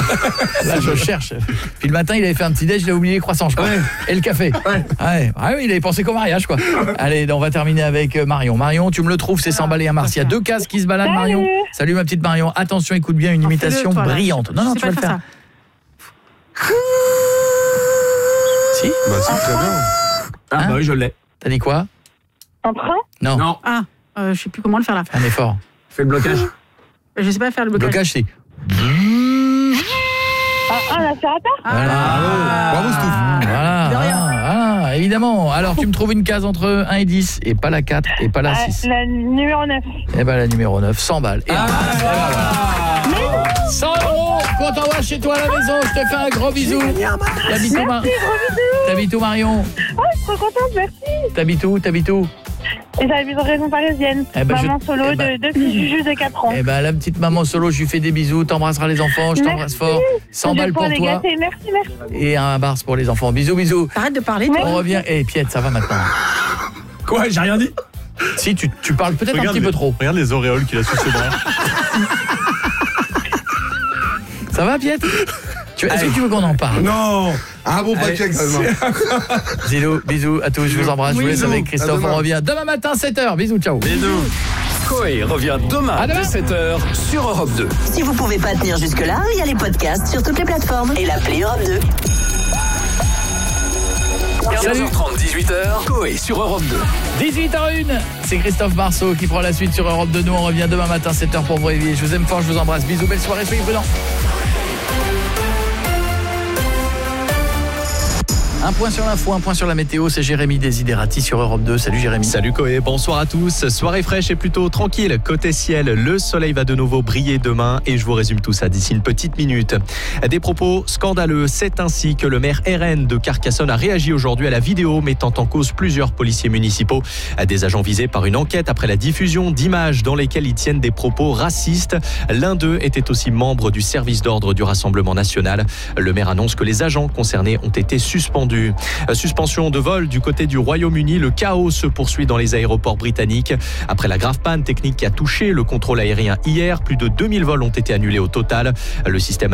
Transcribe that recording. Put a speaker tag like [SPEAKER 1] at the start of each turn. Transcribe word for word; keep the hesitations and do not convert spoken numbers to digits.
[SPEAKER 1] Là, je cherche. Puis le matin, il avait fait un petit déj, il a oublié les croissants, je crois. Ouais. Et le café. Ouais. Ouais. Ah oui, il avait pensé qu'au mariage, quoi. Allez, on va terminer avec Marion. Marion, tu me le trouves, c'est s'emballer à Mars. Il y a deux cases qui se baladent,
[SPEAKER 2] Salut.
[SPEAKER 1] Marion. Salut, ma petite Marion. Attention, écoute bien une
[SPEAKER 3] Alors,
[SPEAKER 1] imitation
[SPEAKER 3] fais-le, toi,
[SPEAKER 1] brillante. Non, non, tu vas le faire. Si.
[SPEAKER 4] Bah, c'est très bien.
[SPEAKER 5] Ah,
[SPEAKER 1] Hein
[SPEAKER 5] bah oui, je l'ai.
[SPEAKER 1] T'as dit quoi?
[SPEAKER 2] Un train?
[SPEAKER 1] Non.
[SPEAKER 5] Non,
[SPEAKER 3] Ah, euh, je sais plus comment le faire là.
[SPEAKER 1] Un effort.
[SPEAKER 5] fais le blocage.
[SPEAKER 3] Je sais pas faire le
[SPEAKER 1] Le
[SPEAKER 3] blocage.
[SPEAKER 1] blocage, c'est...
[SPEAKER 2] Ah, un aspirateur?
[SPEAKER 1] Voilà.
[SPEAKER 4] Bravo, Stouff.
[SPEAKER 1] Voilà,
[SPEAKER 3] De rien.
[SPEAKER 1] voilà, voilà, évidemment. Alors, tu me trouves une case entre un et dix, et pas la quatre, et pas la
[SPEAKER 2] Ah,
[SPEAKER 1] six.
[SPEAKER 2] la numéro neuf.
[SPEAKER 1] Eh ben, la numéro neuf, cent balles. Et
[SPEAKER 5] Ah,
[SPEAKER 1] un. Et ben, voilà. cent euros qu'on t'envoie chez toi à la maison. Je te fais un gros bisou. T'habites où, Mar- T'habites où, Marion?
[SPEAKER 2] Oh, je suis trop contente, merci.
[SPEAKER 1] T'habites où? T'habites où?
[SPEAKER 2] Et j'habite en région parisienne.
[SPEAKER 1] Eh ben,
[SPEAKER 2] Maman
[SPEAKER 1] je-
[SPEAKER 2] solo
[SPEAKER 1] eh ben-
[SPEAKER 2] de deux petits jujus de quatre ans.
[SPEAKER 1] Eh ben, la petite maman solo, je lui fais des bisous. T'embrasseras les enfants, je t'embrasse
[SPEAKER 2] Merci.
[SPEAKER 1] fort. cent
[SPEAKER 2] Je vais
[SPEAKER 1] balles pour
[SPEAKER 2] pouvoir les
[SPEAKER 1] toi.
[SPEAKER 2] gâter. Merci, merci.
[SPEAKER 1] Et un bars pour les enfants. Bisous, bisous.
[SPEAKER 3] Arrête de parler, toi.
[SPEAKER 1] On revient. Eh, Piette, ça va maintenant.
[SPEAKER 5] Quoi, j'ai rien dit?
[SPEAKER 1] Si, tu, tu parles peut-être un
[SPEAKER 4] Regarde
[SPEAKER 1] petit
[SPEAKER 4] les-
[SPEAKER 1] peu trop.
[SPEAKER 4] Regarde les auréoles qu'il a sous ses bras.
[SPEAKER 1] Ça va, Piette? Tu- Est-ce que tu veux qu'on en parle?
[SPEAKER 4] Non. Un bon
[SPEAKER 5] Allez,
[SPEAKER 4] paquet, quand même.
[SPEAKER 1] Bisous, bisous à tous, je vous embrasse. Je vous laisse
[SPEAKER 3] Bisous.
[SPEAKER 1] avec Christophe.
[SPEAKER 4] À demain.
[SPEAKER 1] On revient demain matin, sept heures. Bisous, ciao.
[SPEAKER 6] Coé revient demain
[SPEAKER 1] À demain.
[SPEAKER 6] dès sept heures sur Europe deux.
[SPEAKER 7] Si vous pouvez pas tenir jusque-là, il y a les podcasts sur toutes les plateformes et l'appli Europe deux.
[SPEAKER 6] quinze heures trente, dix-huit heures, Coé sur Europe deux.
[SPEAKER 1] dix-huit heures une, c'est Christophe Marceau qui prend la suite sur Europe deux. Nous, on revient demain matin, sept heures pour vous réveiller. Je vous aime fort, je vous embrasse. Bisous, belle soirée, soyez prudents. Un point sur l'info, un point sur la météo, c'est Jérémy Desiderati sur Europe deux. Salut Jérémy.
[SPEAKER 8] Salut Coé, bonsoir à tous. Soirée fraîche et plutôt tranquille. Côté ciel, le soleil va de nouveau briller demain et je vous résume tout ça d'ici une petite minute. Des propos scandaleux, c'est ainsi que le maire R N de Carcassonne a réagi aujourd'hui à la vidéo mettant en cause plusieurs policiers municipaux. Des agents visés par une enquête après la diffusion d'images dans lesquelles ils tiennent des propos racistes. L'un d'eux était aussi membre du service d'ordre du Rassemblement national. Le maire annonce que les agents concernés ont été suspendus. Suspension de vol du côté du Royaume-Uni. Le chaos se poursuit dans les aéroports britanniques. Après la grave panne technique qui a touché le contrôle aérien hier, plus de deux mille vols ont été annulés au total. Le système